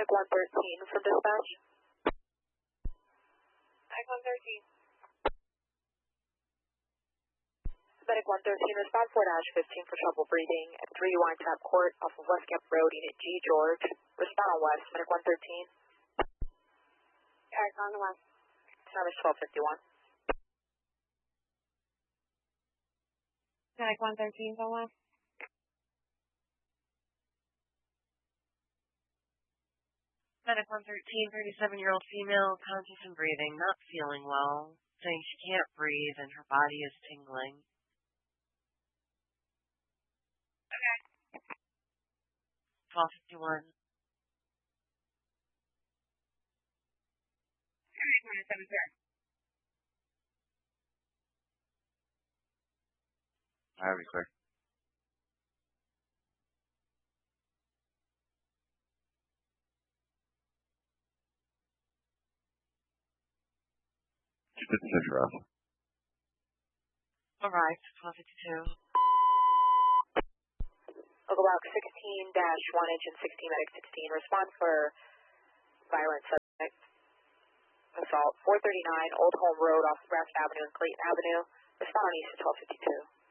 Medic 113 for dispatch. Medic 113. Medic 113, respond 4-15 for trouble breathing at 3 Wine Tap Court off of West Gap Road, Unit G, George. Respond on West, Medic 113. Alright, on the West. Time is 12:51. Medic 113 on West. Medic 113, 37-year-old female, conscious and breathing, not feeling well, saying she can't breathe and her body is tingling. Okay. 12:51. Alright, 107, sir. Alright, clear. Center off. Arrived, 12:52. Local Block 16-1 Engine 16, Medic 16. Respond for violent subject assault. 439 Old Home Road off Raft Avenue and Clayton Avenue. Respond on east to 12:52.